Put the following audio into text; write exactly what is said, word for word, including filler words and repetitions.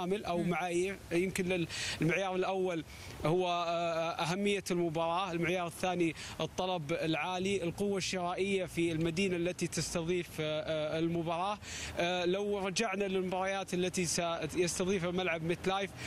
كامل أو معايير. يمكن المعيار الأول هو أهمية المباراة، المعيار الثاني الطلب العالي، القوة الشرائية في المدينة التي تستضيف المباراة. لو رجعنا للمباريات التي سيستضيفها ملعب ميت لايف